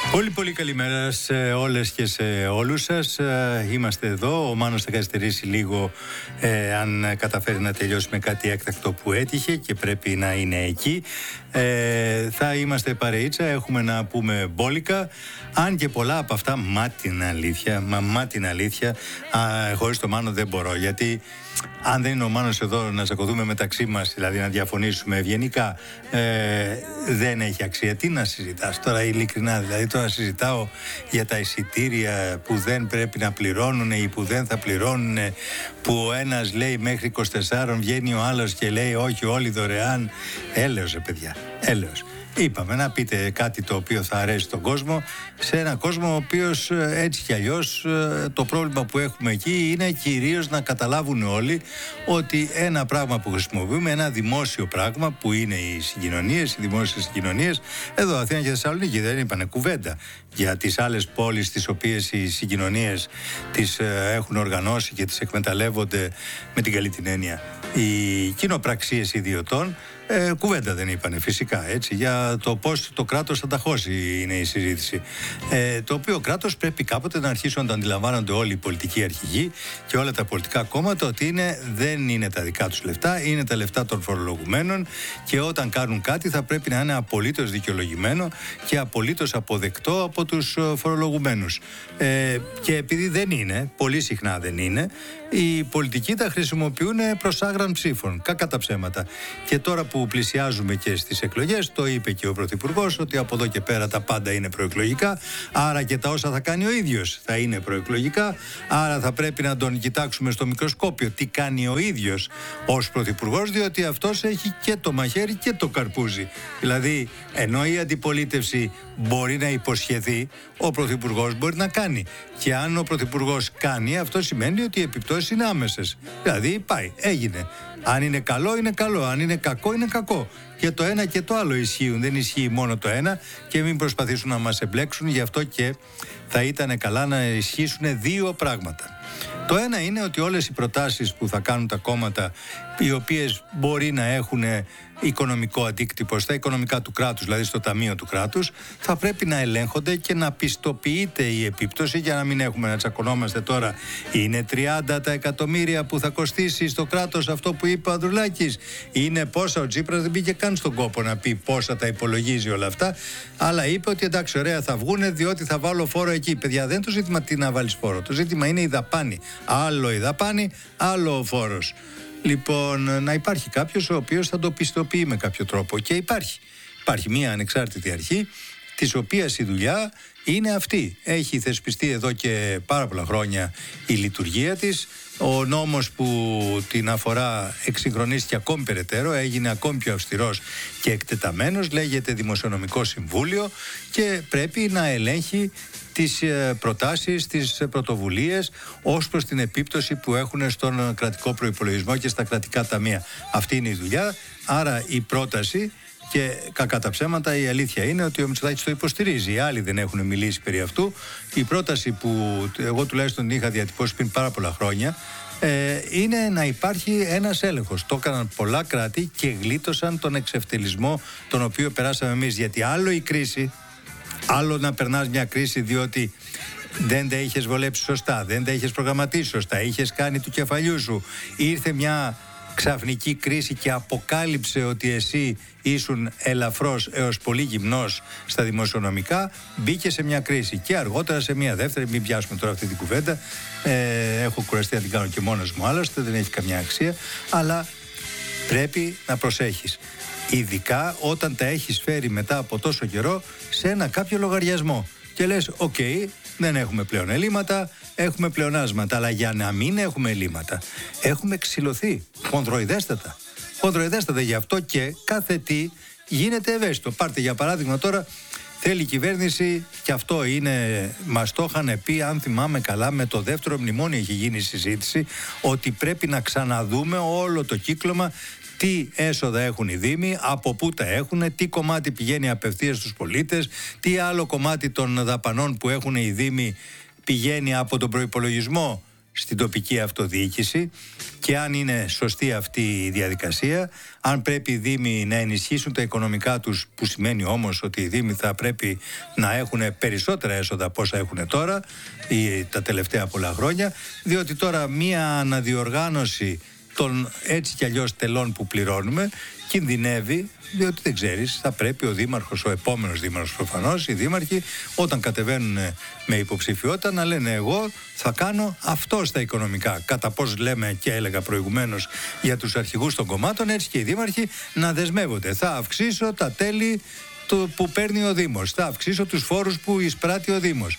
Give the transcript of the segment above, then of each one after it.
Πολύ καλημέρα σε όλες και σε όλους σας. Είμαστε εδώ. Ο Μάνος θα καθυστερήσει λίγο αν καταφέρει να τελειώσει με κάτι έκτακτο που έτυχε και πρέπει να είναι εκεί. Θα είμαστε παρεΐτσα, έχουμε να πούμε μπόλικα. Αν και πολλά από αυτά, μα την αλήθεια, χωρίς το Μάνο δεν μπορώ. Γιατί αν δεν είναι ο Μάνος εδώ να τσακωθούμε μεταξύ μας, δηλαδή να διαφωνήσουμε ευγενικά, δεν έχει αξία. Τι να συζητάς τώρα, ειλικρινά? Δηλαδή τώρα συζητάω για τα εισιτήρια που δεν πρέπει να πληρώνουν ή που δεν θα πληρώνουν, που ο ένας λέει μέχρι 24, βγαίνει ο άλλος και λέει όχι, όλοι δωρεάν. Έλεος, παιδιά, έλεος. Είπαμε να πείτε κάτι το οποίο θα αρέσει στον κόσμο, σε έναν κόσμο ο οποίος έτσι κι αλλιώς το πρόβλημα που έχουμε εκεί είναι κυρίως να καταλάβουν όλοι ότι ένα πράγμα που χρησιμοποιούμε, ένα δημόσιο πράγμα που είναι οι συγκοινωνίες, οι δημόσιες συγκοινωνίες, εδώ Αθήνα και Θεσσαλονίκη δεν είπανε κουβέντα για τις άλλες πόλεις τις οποίες οι συγκοινωνίες τις έχουν οργανώσει και τις εκμεταλλεύονται με την καλή την έννοια οι κοινοπραξίες ιδιωτών. Κουβέντα δεν είπανε φυσικά, έτσι, για το πώς το κράτος θα τα χώσει είναι η συζήτηση. Το οποίο κράτος πρέπει κάποτε να αρχίσουν να το αντιλαμβάνονται όλοι οι πολιτικοί αρχηγοί και όλα τα πολιτικά κόμματα ότι δεν είναι τα δικά τους λεφτά, είναι τα λεφτά των φορολογουμένων και όταν κάνουν κάτι θα πρέπει να είναι απολύτως δικαιολογημένο και απολύτως αποδεκτό από τους φορολογουμένους. Και επειδή δεν είναι, πολύ συχνά δεν είναι, οι πολιτικοί τα χρησιμοποιούν προς άγραν ψήφων, κακά τα ψέματα. Και τώρα που πλησιάζουμε και στις εκλογές, το είπε και ο Πρωθυπουργός ότι από εδώ και πέρα τα πάντα είναι προεκλογικά, άρα και τα όσα θα κάνει ο ίδιος θα είναι προεκλογικά, άρα θα πρέπει να τον κοιτάξουμε στο μικροσκόπιο τι κάνει ο ίδιος ως Πρωθυπουργός, διότι αυτός έχει και το μαχαίρι και το καρπούζι. Δηλαδή, ενώ η αντιπολίτευση μπορεί να υποσχεθεί, ο Πρωθυπουργός μπορεί να κάνει. Και αν ο Πρωθυπουργός κάνει, αυτό σημαίνει ότι οι επιπτώσεις είναι άμεσες. Δηλαδή, πάει, έγινε. Αν είναι καλό, είναι καλό. Αν είναι κακό, είναι κακό. Και το ένα και το άλλο ισχύουν. Δεν ισχύει μόνο το ένα και μην προσπαθήσουν να μας εμπλέξουν. Γι' αυτό και θα ήταν καλά να ισχύσουν δύο πράγματα. Το ένα είναι ότι όλες οι προτάσεις που θα κάνουν τα κόμματα, οι οποίες μπορεί να έχουν οικονομικό αντίκτυπο στα οικονομικά του κράτους, δηλαδή στο ταμείο του κράτους, θα πρέπει να ελέγχονται και να πιστοποιείται η επίπτωση, για να μην έχουμε να τσακωνόμαστε τώρα. Είναι 30 τα εκατομμύρια που θα κοστίσει στο κράτος αυτό που είπε ο Ανδρουλάκης. Είναι πόσα? Ο Τσίπρας δεν πήγε καν στον κόπο να πει πόσα τα υπολογίζει όλα αυτά, αλλά είπε ότι εντάξει, ωραία, θα βγούνε διότι θα βάλω φόρο εκεί. Παιδιά, δεν είναι το ζήτημα τι να βάλεις φόρο. Το ζήτημα είναι η δαπάνη. Άλλο η δαπάνη, άλλο ο φόρος. Λοιπόν, να υπάρχει κάποιος ο οποίος θα το πιστοποιεί με κάποιο τρόπο. Και υπάρχει μια ανεξάρτητη αρχή, της οποίας η δουλειά είναι αυτή. Έχει θεσπιστεί εδώ και πάρα πολλά χρόνια η λειτουργία της. Ο νόμος που την αφορά εξυγχρονίστηκε ακόμη περαιτέρω, έγινε ακόμη πιο αυστηρός και εκτεταμένος, λέγεται Δημοσιονομικό Συμβούλιο και πρέπει να ελέγχει τις προτάσεις, τις πρωτοβουλίες ως προς την επίπτωση που έχουν στον κρατικό προϋπολογισμό και στα κρατικά ταμεία. Αυτή είναι η δουλειά, άρα η πρόταση, και κακά τα ψέματα η αλήθεια είναι ότι ο Μητσοτάκης το υποστηρίζει. Οι άλλοι δεν έχουν μιλήσει περί αυτού. Η πρόταση που εγώ τουλάχιστον είχα διατυπώσει πριν πάρα πολλά χρόνια είναι να υπάρχει ένας έλεγχος. Το έκαναν πολλά κράτη και γλίτωσαν τον εξευτελισμό τον οποίο περάσαμε εμείς. Γιατί άλλο η κρίση, άλλο να περνάς μια κρίση διότι δεν τα είχες βολέψει σωστά, δεν τα είχες προγραμματίσει σωστά, είχες κάνει του κεφαλιού σου, ήρθε μια ξαφνική κρίση και αποκάλυψε ότι εσύ ήσουν ελαφρώς έως πολύ γυμνός στα δημοσιονομικά, μπήκε σε μια κρίση και αργότερα σε μια δεύτερη. Μην πιάσουμε τώρα αυτή την κουβέντα, έχω κουραστεί να την κάνω και μόνος μου, άλλωστε δεν έχει καμιά αξία, αλλά πρέπει να προσέχεις, ειδικά όταν τα έχεις φέρει μετά από τόσο καιρό σε ένα κάποιο λογαριασμό και λες οκ, δεν έχουμε πλέον ελλείμματα, έχουμε πλεονάσματα, αλλά για να μην έχουμε ελλείμματα έχουμε ξυλωθεί χονδροειδέστατα, γι' αυτό και κάθε τι γίνεται ευαίσθητο. Πάρτε για παράδειγμα τώρα, θέλει η κυβέρνηση, και αυτό είναι, μας το είχαν πει, αν θυμάμαι καλά, με το δεύτερο μνημόνιο έχει γίνει η συζήτηση, ότι πρέπει να ξαναδούμε όλο το κύκλωμα, τι έσοδα έχουν οι Δήμοι, από πού τα έχουν, τι κομμάτι πηγαίνει απευθείας στους πολίτες, τι άλλο κομμάτι των δαπανών που έχουν οι Δήμοι πηγαίνει από τον προϋπολογισμό στην τοπική αυτοδιοίκηση και αν είναι σωστή αυτή η διαδικασία, αν πρέπει οι Δήμοι να ενισχύσουν τα οικονομικά τους, που σημαίνει όμως ότι οι Δήμοι θα πρέπει να έχουν περισσότερα έσοδα από όσα έχουν τώρα ή τα τελευταία πολλά χρόνια, διότι τώρα μία αναδιοργάνωση των έτσι κι αλλιώς τελών που πληρώνουμε κινδυνεύει, διότι δεν ξέρεις, θα πρέπει ο δήμαρχος, ο επόμενος δήμαρχος προφανώς, οι δήμαρχοι όταν κατεβαίνουν με υποψηφιότητα να λένε εγώ θα κάνω αυτό στα οικονομικά. Κατά πώς λέμε και έλεγα προηγουμένως για τους αρχηγούς των κομμάτων, έτσι και οι δήμαρχοι να δεσμεύονται. Θα αυξήσω τα τέλη που παίρνει ο Δήμος, θα αυξήσω τους φόρους που εισπράττει ο Δήμος.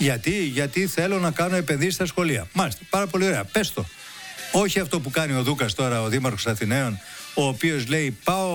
Γιατί θέλω να κάνω επενδύσεις στα σχολεία. Μάλιστα, πάρα πολύ ωραία, πες το. Όχι αυτό που κάνει ο Δούκας τώρα, ο Δήμαρχος Αθηναίων, ο οποίος λέει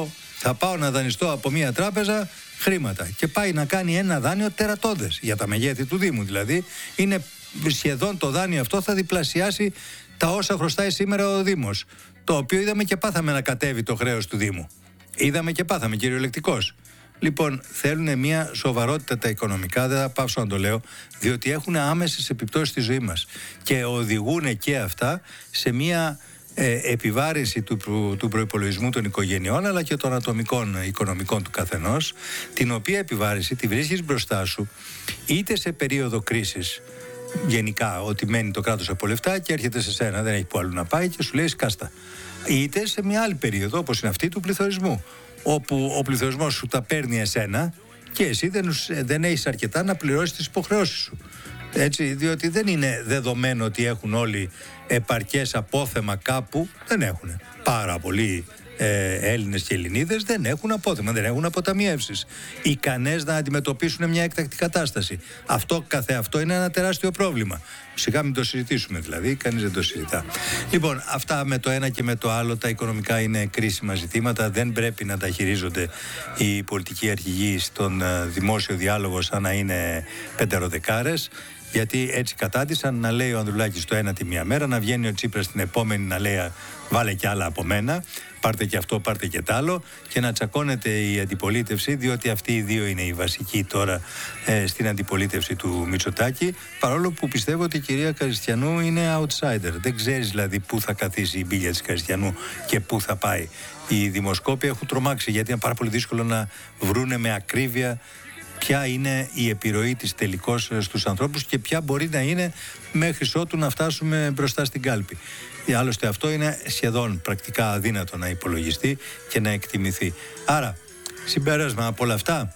θα πάω να δανειστώ από μια τράπεζα χρήματα και πάει να κάνει ένα δάνειο τερατώδες για τα μεγέθη του Δήμου. Δηλαδή είναι σχεδόν το δάνειο αυτό θα διπλασιάσει τα όσα χρωστάει σήμερα ο Δήμος, το οποίο είδαμε και πάθαμε να κατέβει το χρέος του Δήμου. Είδαμε και πάθαμε κυριολεκτικώς. Λοιπόν, θέλουν μια σοβαρότητα τα οικονομικά, δεν θα πάψω να το λέω, διότι έχουν άμεσες επιπτώσεις στη ζωή μας και οδηγούν και αυτά σε μια επιβάρυνση του προϋπολογισμού των οικογενειών αλλά και των ατομικών οικονομικών του καθενός, την οποία επιβάρυνση τη βρίσκεις μπροστά σου είτε σε περίοδο κρίσης, γενικά ότι μένει το κράτος από λεφτά και έρχεται σε σένα, δεν έχει που αλλού να πάει και σου λέει σκάστα, είτε σε μια άλλη περίοδο όπως είναι αυτή του πληθωρισμού, όπου ο πληθωρισμός σου τα παίρνει εσένα και εσύ δεν έχεις αρκετά να πληρώσεις τις υποχρεώσεις σου. Έτσι, διότι δεν είναι δεδομένο ότι έχουν όλοι επαρκές απόθεμα κάπου, δεν έχουν. Πάρα πολλοί Έλληνες και Ελληνίδες δεν έχουν απόθεμα, δεν έχουν αποταμιεύσεις ικανές να αντιμετωπίσουν μια έκτακτη κατάσταση. Αυτό καθεαυτό είναι ένα τεράστιο πρόβλημα. Σιγά μην το συζητήσουμε δηλαδή, κανείς δεν το συζητά. Λοιπόν, αυτά με το ένα και με το άλλο, τα οικονομικά είναι κρίσιμα ζητήματα, δεν πρέπει να τα χειρίζονται οι πολιτικοί αρχηγοί στον δημόσιο διάλογο σαν να είναι πεντεροδεκάρες. Γιατί έτσι κατάντησαν να λέει ο Ανδρουλάκης το ένα τη μία μέρα, να βγαίνει ο Τσίπρας την επόμενη να λέει βάλε κι άλλα από μένα, πάρτε και αυτό, πάρτε και τ' άλλο, και να τσακώνεται η αντιπολίτευση, διότι αυτοί οι δύο είναι οι βασικοί τώρα στην αντιπολίτευση του Μητσοτάκη, παρόλο που πιστεύω ότι η κυρία Καριστιανού είναι outsider. Δεν ξέρεις δηλαδή πού θα καθίσει η μπίλια της Καριστιανού και πού θα πάει. Οι δημοσκόποι έχουν τρομάξει γιατί είναι πάρα πολύ δύσκολο να βρούνε με ακρίβεια ποια είναι η επιρροή της τελικώς στους ανθρώπους και ποια μπορεί να είναι μέχρι ότου να φτάσουμε μπροστά στην κάλπη. Άλλωστε αυτό είναι σχεδόν πρακτικά αδύνατο να υπολογιστεί και να εκτιμηθεί. Άρα, συμπέρασμα από όλα αυτά,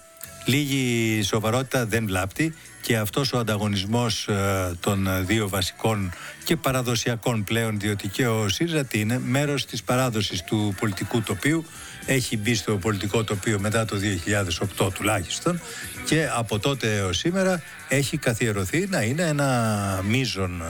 λίγη σοβαρότητα δεν βλάπτει και αυτός ο ανταγωνισμός των δύο βασικών και παραδοσιακών πλέον, διότι και ο ΣΥΡΙΖΑ είναι μέρος της παράδοσης του πολιτικού τοπίου, έχει μπει στο πολιτικό τοπίο μετά το 2008 τουλάχιστον και από τότε έως σήμερα έχει καθιερωθεί να είναι ένα μείζον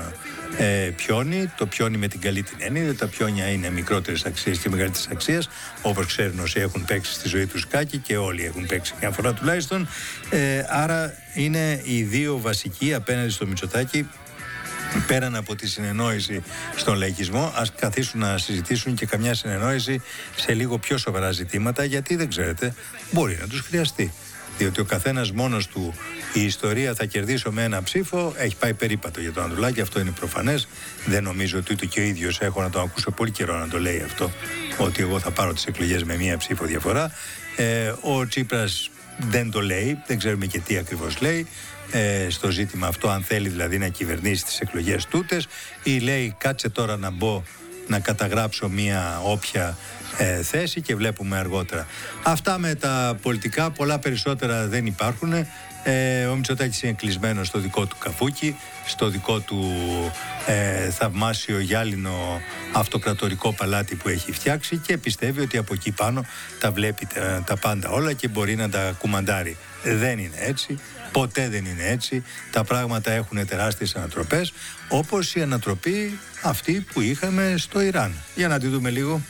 πιόνι, το πιόνι με την καλή την έννοια, διότι τα πιόνια είναι μικρότερες αξίες και μεγαλύτερες αξίες, όπως ξέρουν όσοι έχουν παίξει στη ζωή τους σκάκι και όλοι έχουν παίξει μια φορά τουλάχιστον. Άρα είναι οι δύο βασικοί απέναντι στο Μητσοτάκη. Πέραν από τη συνεννόηση στον λαϊκισμό, ας καθίσουν να συζητήσουν και καμιά συνεννόηση σε λίγο πιο σοβαρά ζητήματα, γιατί δεν ξέρετε, μπορεί να τους χρειαστεί. Διότι ο καθένας μόνος του, η ιστορία θα κερδίσω με ένα ψήφο, έχει πάει περίπατο για τον Ανδρουλάκη, αυτό είναι προφανές. Δεν νομίζω ότι ούτε και ο ίδιος έχω να το ακούσω πολύ καιρό να το λέει αυτό, ότι εγώ θα πάρω τις εκλογές με μία ψήφο διαφορά. Ο Τσίπρας δεν το λέει, δεν ξέρουμε και τι ακριβώς λέει στο ζήτημα αυτό, αν θέλει δηλαδή να κυβερνήσει τις εκλογές τούτες ή λέει κάτσε τώρα να μπω να καταγράψω μία όποια θέση και βλέπουμε αργότερα. Αυτά με τα πολιτικά, πολλά περισσότερα δεν υπάρχουν. Ο Μητσοτάκης είναι κλεισμένος στο δικό του καφούκι, στο δικό του θαυμάσιο γυάλινο αυτοκρατορικό παλάτι που έχει φτιάξει και πιστεύει ότι από εκεί πάνω τα βλέπει τα πάντα όλα και μπορεί να τα κουμαντάρει. Δεν είναι έτσι, ποτέ δεν είναι έτσι. Τα πράγματα έχουν τεράστιες ανατροπές, όπως η ανατροπή αυτή που είχαμε στο Ιράν. Για να τη δούμε λίγο.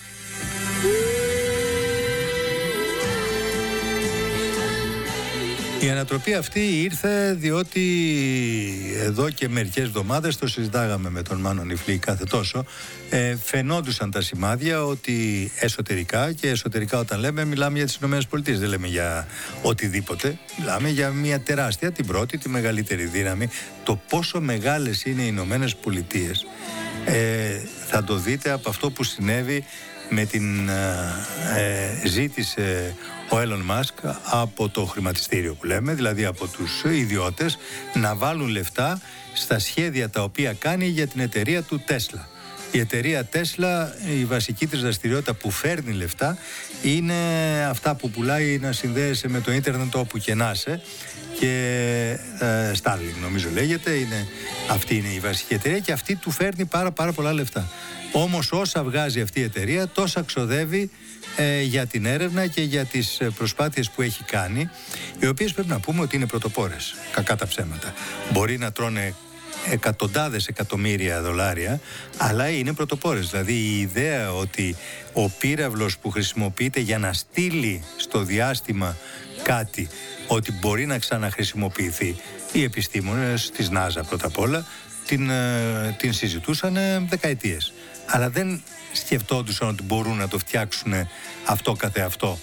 Η ανατροπή αυτή ήρθε διότι εδώ και μερικές εβδομάδες, το συζητάγαμε με τον Μάνο Νιφλή κάθε τόσο, φαινόντουσαν τα σημάδια ότι εσωτερικά, και εσωτερικά όταν λέμε μιλάμε για τις ΗΠΑ, δεν λέμε για οτιδήποτε, μιλάμε για μια τεράστια, την πρώτη, τη μεγαλύτερη δύναμη. Το πόσο μεγάλες είναι οι ΗΠΑ θα το δείτε από αυτό που συνέβη με την ζήτησε ο Elon Musk από το χρηματιστήριο που λέμε, δηλαδή από τους ιδιώτες, να βάλουν λεφτά στα σχέδια τα οποία κάνει για την εταιρεία του Tesla. Η εταιρεία Tesla, η βασική της δραστηριότητα που φέρνει λεφτά είναι αυτά που πουλάει, να συνδέεσαι με το ίντερνετ όπου και να είσαι, και Starlink νομίζω λέγεται, αυτή είναι η βασική εταιρεία και αυτή του φέρνει πάρα πολλά λεφτά. Όμως όσα βγάζει αυτή η εταιρεία τόσα ξοδεύει για την έρευνα και για τις προσπάθειες που έχει κάνει, οι οποίες πρέπει να πούμε ότι είναι πρωτοπόρες, κακά τα ψέματα. Μπορεί να τρώνε εκατοντάδες εκατομμύρια δολάρια, αλλά είναι πρωτοπόρες. Δηλαδή η ιδέα ότι ο πύραυλος που χρησιμοποιείται για να στείλει στο διάστημα κάτι, ότι μπορεί να ξαναχρησιμοποιηθεί, οι επιστήμονες της NASA πρώτα απ' όλα την συζητούσαν δεκαετίες, αλλά δεν σκεφτόντουσαν ότι μπορούν να το φτιάξουν αυτό καθεαυτό,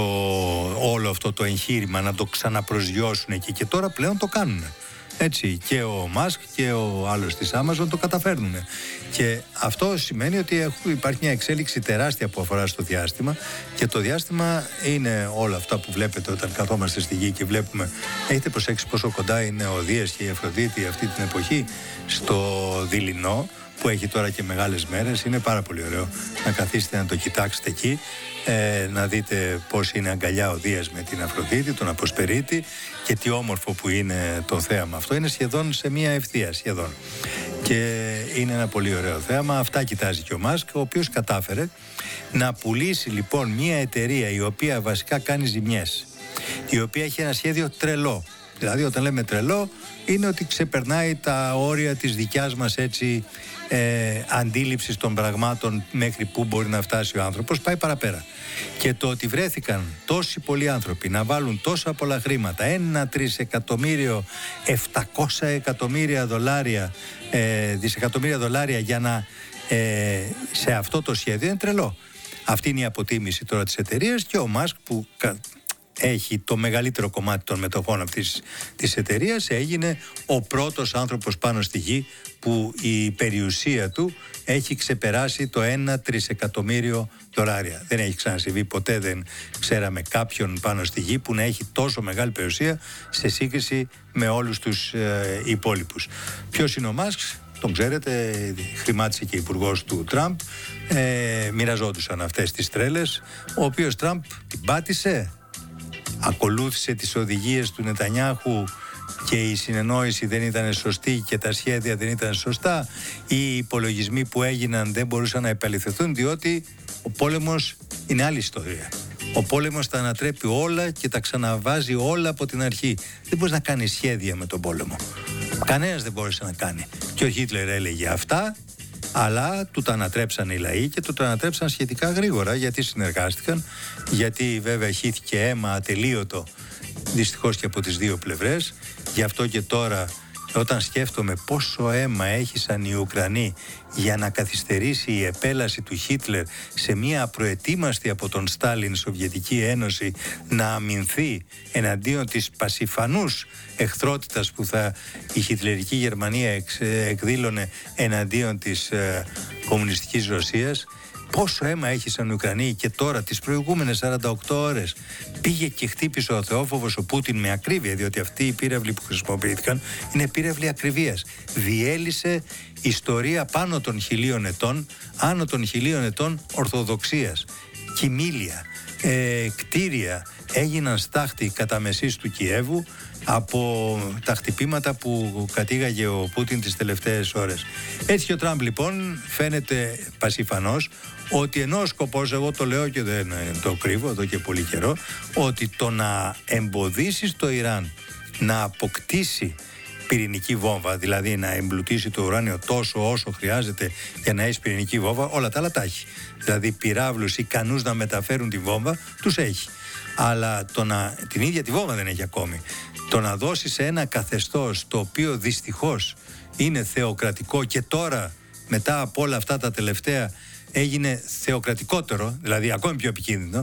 όλο αυτό το εγχείρημα, να το ξαναπροσγειώσουν εκεί, και τώρα πλέον το κάνουν. Έτσι, και ο Μάσκ και ο άλλος της Amazon το καταφέρνουν. Και αυτό σημαίνει ότι υπάρχει μια εξέλιξη τεράστια που αφορά στο διάστημα, και το διάστημα είναι όλα αυτά που βλέπετε όταν καθόμαστε στη γη και βλέπουμε. Έχετε προσέξει πόσο κοντά είναι ο Δίας και η Αφροδίτη αυτή την εποχή στο δειλινό, που έχει τώρα και μεγάλες μέρες. Είναι πάρα πολύ ωραίο να καθίσετε να το κοιτάξετε εκεί, να δείτε πώς είναι αγκαλιά ο Δίας με την Αφροδίτη, τον Αποσπερίτη, και τι όμορφο που είναι το θέαμα αυτό. Είναι σχεδόν σε μία ευθεία, σχεδόν. Και είναι ένα πολύ ωραίο θέαμα. Αυτά κοιτάζει και ο Μάσκ, ο οποίος κατάφερε να πουλήσει λοιπόν μία εταιρεία η οποία βασικά κάνει ζημιές, η οποία έχει ένα σχέδιο τρελό. Δηλαδή όταν λέμε τρελό είναι ότι ξεπερνάει τα όρια της δικιάς μας αντίληψης των πραγμάτων, μέχρι που μπορεί να φτάσει ο άνθρωπος, πάει παραπέρα. Και το ότι βρέθηκαν τόσοι πολλοί άνθρωποι να βάλουν τόσα πολλά χρήματα, 1.300.700.000.000 δολάρια, δισεκατομμύρια δολάρια σε αυτό το σχέδιο, είναι τρελό. Αυτή είναι η αποτίμηση τώρα της εταιρείας, και ο Μάσκ, που έχει το μεγαλύτερο κομμάτι των μετοχών αυτής της εταιρείας, έγινε ο πρώτος άνθρωπος πάνω στη γη που η περιουσία του έχει ξεπεράσει το 1 τρισεκατομμύριο δολάρια. Δεν έχει ξανασυμβεί ποτέ, δεν ξέραμε κάποιον πάνω στη γη που να έχει τόσο μεγάλη περιουσία σε σύγκριση με όλους τους υπόλοιπους. Ποιος είναι ο Μάσκ? Τον ξέρετε, χρημάτισε και υπουργός του Τραμπ, μοιραζόντουσαν αυτές τις τρέλες, ο οποίος Τραμπ την πάτησε, ακολούθησε τις οδηγίες του Νετανιάχου και η συνεννόηση δεν ήταν σωστή και τα σχέδια δεν ήταν σωστά, οι υπολογισμοί που έγιναν δεν μπορούσαν να επαληθευτούν, διότι ο πόλεμος είναι άλλη ιστορία. Ο πόλεμος τα ανατρέπει όλα και τα ξαναβάζει όλα από την αρχή. Δεν μπορείς να κάνεις σχέδια με τον πόλεμο. Κανένας δεν μπόρεσε να κάνει. Και ο Χίτλερ έλεγε αυτά, αλλά του τα ανατρέψαν οι λαοί, και του τα ανατρέψαν σχετικά γρήγορα, γιατί συνεργάστηκαν, γιατί βέβαια χύθηκε αίμα ατελείωτο, δυστυχώς και από τις δύο πλευρές. Γι' αυτό και τώρα, όταν σκέφτομαι πόσο αίμα έχησαν οι Ουκρανοί για να καθυστερήσει η επέλαση του Χίτλερ σε μια απροετοίμαστη από τον Στάλιν Σοβιετική Ένωση να αμυνθεί εναντίον της πασιφανούς εχθρότητας που η χιτλερική Γερμανία εκδήλωνε εναντίον της κομμουνιστικής Ρωσίας, πόσο αίμα έχησαν οι Ουκρανοί, και τώρα τις προηγούμενες 48 ώρες πήγε και χτύπησε ο Θεόφοβος ο Πούτιν με ακρίβεια, διότι αυτοί οι πύραυλοι που χρησιμοποιήθηκαν είναι πύραυλοι ακριβίας. Διέλυσε ιστορία πάνω των 1.000 ετών, άνω των 1.000 ετών ορθοδοξίας, κοιμήλια, κτίρια έγιναν στάχτη κατά μεσής του Κιέβου από τα χτυπήματα που κατήγαγε ο Πούτιν τις τελευταίες ώρες. Έτσι και ο Τραμπ λοιπόν φαίνεται πασιφανός ότι ενώ ο σκοπός, εγώ το λέω και δεν το κρύβω εδώ και πολύ καιρό, ότι το να εμποδίσει το Ιράν να αποκτήσει πυρηνική βόμβα, δηλαδή να εμπλουτίσει το ουράνιο τόσο όσο χρειάζεται για να έχει πυρηνική βόμβα, όλα τα άλλα τα έχει. Δηλαδή πυράβλους ικανούς να μεταφέρουν τη βόμβα τους έχει. αλλά την ίδια τη βόμβα δεν έχει ακόμη. Το να δώσει ένα καθεστώς το οποίο δυστυχώς είναι θεοκρατικό και τώρα μετά από όλα αυτά τα τελευταία έγινε θεοκρατικότερο, δηλαδή ακόμη πιο επικίνδυνο,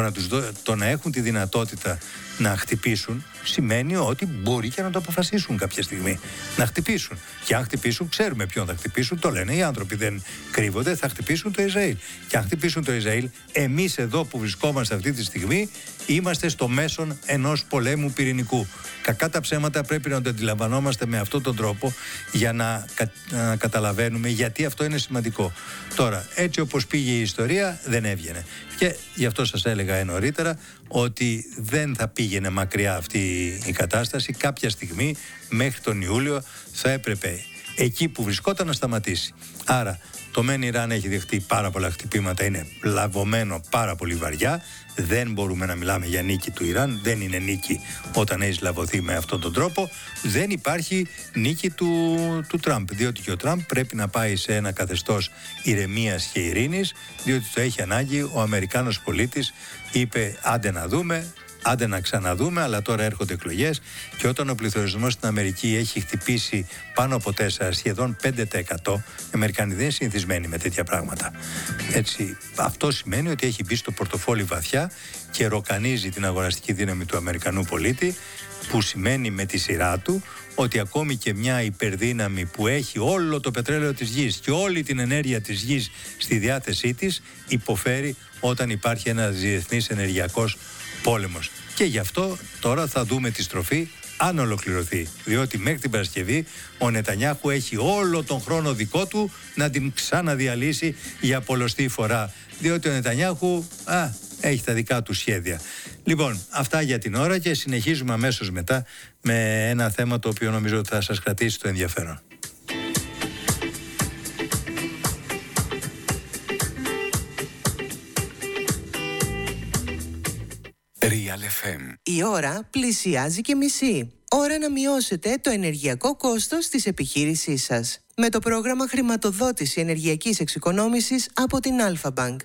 το να έχουν τη δυνατότητα να χτυπήσουν σημαίνει ότι μπορεί και να το αποφασίσουν κάποια στιγμή να χτυπήσουν. Και αν χτυπήσουν, ξέρουμε ποιον θα χτυπήσουν, το λένε οι άνθρωποι, δεν κρύβονται, θα χτυπήσουν το Ισραήλ. Και αν χτυπήσουν το Ισραήλ, εμείς εδώ που βρισκόμαστε αυτή τη στιγμή είμαστε στο μέσον ενός πολέμου πυρηνικού. Κακά τα ψέματα πρέπει να το αντιλαμβανόμαστε με αυτόν τον τρόπο για να καταλαβαίνουμε γιατί αυτό είναι σημαντικό. Τώρα, έτσι όπως πήγε η ιστορία, δεν έβγαινε. Και γι' αυτό σας έλεγα νωρίτερα ότι δεν θα πήγαινε μακριά αυτή η κατάσταση. Κάποια στιγμή, μέχρι τον Ιούλιο, θα έπρεπε εκεί που βρισκόταν να σταματήσει. Άρα, το μεν Ιράν έχει δεχτεί πάρα πολλά χτυπήματα, είναι λαβωμένο πάρα πολύ βαριά. Δεν μπορούμε να μιλάμε για νίκη του Ιράν. Δεν είναι νίκη όταν έχει λαβωθεί με αυτόν τον τρόπο. Δεν υπάρχει νίκη του Τραμπ. Διότι και ο Τραμπ πρέπει να πάει σε ένα καθεστώς ηρεμίας και ειρήνης, διότι το έχει ανάγκη. Ο Αμερικάνος πολίτης είπε άντε να δούμε, άντε να ξαναδούμε, αλλά τώρα έρχονται εκλογές και όταν ο πληθωρισμός στην Αμερική έχει χτυπήσει πάνω από 4, σχεδόν 5%, οι Αμερικανοί δεν είναι συνηθισμένοι με τέτοια πράγματα. Έτσι, αυτό σημαίνει ότι έχει μπει στο πορτοφόλι βαθιά και ροκανίζει την αγοραστική δύναμη του Αμερικανού πολίτη, που σημαίνει με τη σειρά του ότι ακόμη και μια υπερδύναμη που έχει όλο το πετρέλαιο της γης και όλη την ενέργεια της γης στη διάθεσή της υποφέρει όταν υπάρχει ένας διεθνής ενεργειακός πόλεμος. Και γι' αυτό τώρα θα δούμε τη στροφή αν ολοκληρωθεί. Διότι μέχρι την Παρασκευή ο Νετανιάχου έχει όλο τον χρόνο δικό του να την ξαναδιαλύσει για πολλοστή φορά. Διότι ο Νετανιάχου έχει τα δικά του σχέδια. Λοιπόν, αυτά για την ώρα και συνεχίζουμε αμέσως μετά με ένα θέμα το οποίο νομίζω ότι θα σας κρατήσει το ενδιαφέρον. Real FM. Η ώρα πλησιάζει και μισή. Ώρα να μειώσετε το ενεργειακό κόστος της επιχείρησής σας. Με το πρόγραμμα χρηματοδότηση ενεργειακής εξοικονόμησης από την Alpha Bank.